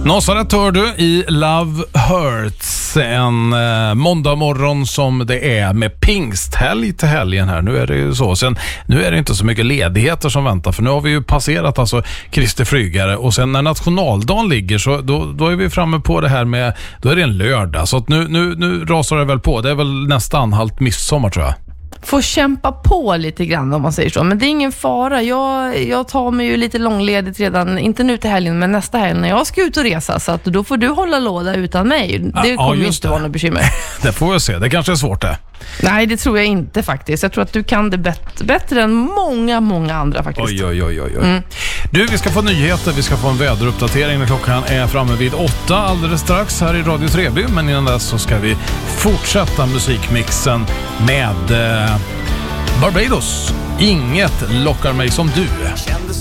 Nasaret hör du i Love Hurts, en måndag morgon som det är med pingsthelg till helgen här. Nu är det ju så. Sen, nu är det inte så mycket ledigheter som väntar, för nu har vi ju passerat alltså Kristi flygare, och sen när nationaldagen ligger så då är vi framme på det här med, då är det en lördag. Så att nu rasar det väl på. Det är väl nästan halvt midsommar, tror jag. Får kämpa på lite grann om man säger så. Men det är ingen fara. Jag tar mig ju lite långledigt redan, inte nu till helgen men nästa helg när jag ska ut och resa. Så att då får du hålla låda utan mig. Det kommer ju inte vara något bekymmer. Det får vi se. Det kanske är svårt det. Nej, det tror jag inte faktiskt. Jag tror att du kan det bättre än många andra faktiskt. Oj. Du, vi ska få nyheter. Vi ska få en väderuppdatering när klockan är framme vid 8 alldeles strax här i Radio Treby. Men innan dess så ska vi fortsätta musikmixen med Barbados. Inget lockar mig som du.